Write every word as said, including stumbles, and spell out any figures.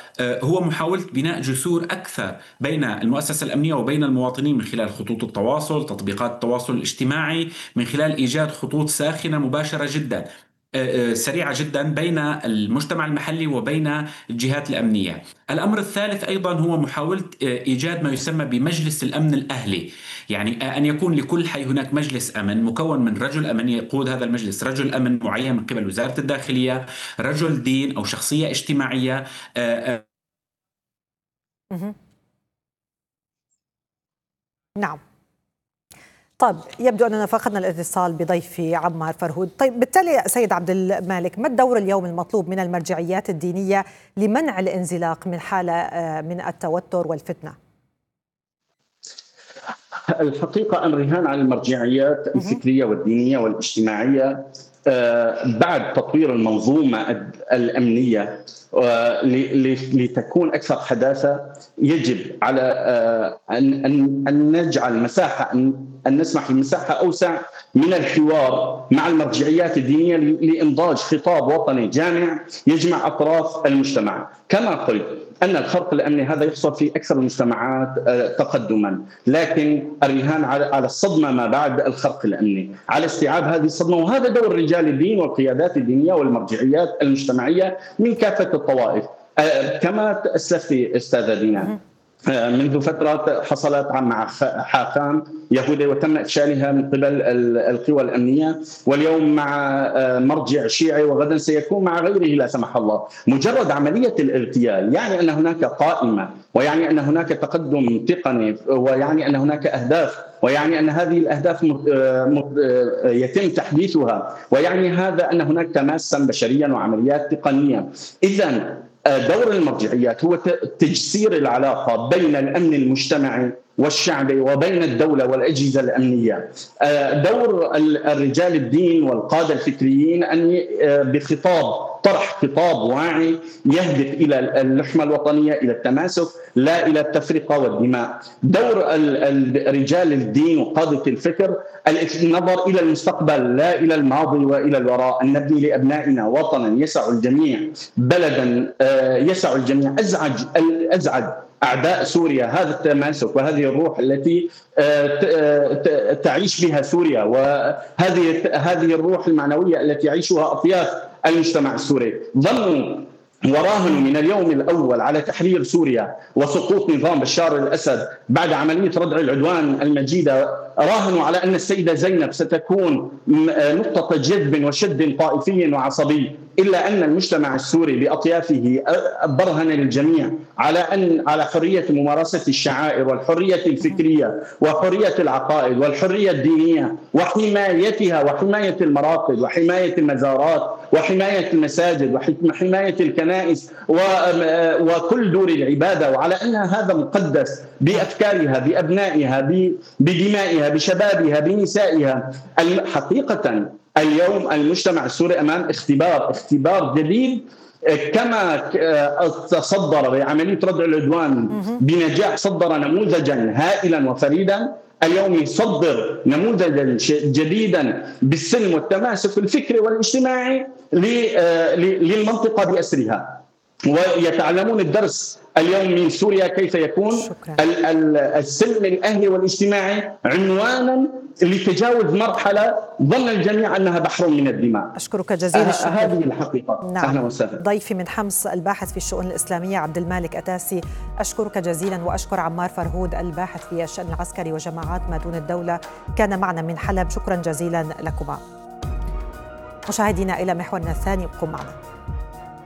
وهو محاولة بناء جسور أكثر بين المؤسسة الأمنية وبين المواطنين من خلال خطوط التواصل، تطبيقات التواصل الاجتماعي، من خلال إيجاد خطوط ساخنة مباشرة جدا سريعة جدا بين المجتمع المحلي وبين الجهات الأمنية. الأمر الثالث أيضا هو محاولة إيجاد ما يسمى بمجلس الأمن الأهلي، يعني أن يكون لكل حي هناك مجلس أمن مكون من رجل أمن يقود هذا المجلس، رجل أمن معين من قبل وزارة الداخلية، رجل دين أو شخصية اجتماعية. نعم. طيب يبدو أننا فقدنا الاتصال بضيفي عمار فرهود. طيب بالتالي سيد عبد المالك، ما الدور اليوم المطلوب من المرجعيات الدينية لمنع الانزلاق من حالة من التوتر والفتنة؟ الحقيقة الرهان على المرجعيات الفكرية والدينية والاجتماعية بعد تطوير المنظومة الأمنية لتكون أكثر حداثة، يجب على أن نجعل مساحة، أن نسمح بمساحة أوسع من الحوار مع المرجعيات الدينية لإنضاج خطاب وطني جامع يجمع أطراف المجتمع. كما قلت أن الخرق الأمني هذا يحصل في أكثر المجتمعات تقدما، لكن الرهان على الصدمة ما بعد الخرق الأمني، على استيعاب هذه الصدمة، وهذا دور رجال الدين والقيادات الدينية والمرجعيات المجتمعية من كافة الطوائف. كما أسلفتي أستاذة دينا، منذ فترة حصلت مع حاخام يهودي وتم إفشالها من قبل القوى الأمنية، واليوم مع مرجع شيعي، وغدا سيكون مع غيره لا سمح الله. مجرد عملية الاغتيال يعني أن هناك قائمة، ويعني أن هناك تقدم تقني، ويعني أن هناك أهداف، ويعني أن هذه الأهداف يتم تحديثها، ويعني هذا أن هناك تماسا بشريا وعمليات تقنية. إذن دور المرجعيات هو تجسير العلاقة بين الأمن المجتمعي والشعبي وبين الدولة والأجهزة الأمنية. دور الرجال الدين والقادة الفكريين أن بخطاب طرح خطاب واعي يهدف إلى اللحمة الوطنية، إلى التماسك لا إلى التفرقة والدماء. دور رجال الدين وقادة الفكر النظر إلى المستقبل لا إلى الماضي وإلى الوراء، أن نبني لأبنائنا وطنا يسع الجميع، بلدا يسع الجميع. أزعج أزعج أعداء سوريا هذا التماسك وهذه الروح التي تعيش بها سوريا، وهذه هذه الروح المعنوية التي يعيشها أطياف المجتمع السوري. ظنوا وراهنوا من اليوم الأول على تحرير سوريا وسقوط نظام بشار الأسد بعد عملية ردع العدوان المجيدة، راهنوا على أن السيدة زينب ستكون نقطة جذب وشد طائفي وعصبي، إلا أن المجتمع السوري بأطيافه برهن للجميع على أن على حرية ممارسة الشعائر والحرية الفكرية وحرية العقائد والحرية الدينية وحمايتها، وحماية المراقد وحماية المزارات وحماية المساجد وحماية الكنائس وكل دور العبادة، وعلى أن هذا مقدس بأفكارها بأبنائها بدمائها بشبابها بنسائها. حقيقة اليوم المجتمع السوري أمام اختبار اختبار جديد، كما تصدر بعملية ردع العدوان بنجاح، صدر نموذجا هائلا وفريدا، اليوم يصدر نموذجا جديدا بالسلم والتماسك الفكري والاجتماعي للمنطقة بأسرها. ويتعلمون الدرس اليوم من سوريا كيف يكون السلم الأهلي والاجتماعي عنوانا لتجاوز مرحلة ظن الجميع أنها بحر من الدماء. أشكرك جزيل الشكر. أه هذه الحقيقة. نعم. أهلا وسهلا. ضيفي من حمص الباحث في الشؤون الإسلامية عبد المالك أتاسي، أشكرك جزيلا، وأشكر عمار فرهود الباحث في الشأن العسكري وجماعات ما دون الدولة كان معنا من حلب. شكرا جزيلا لكما. مشاهدينا إلى محورنا الثاني، ابقوا معنا.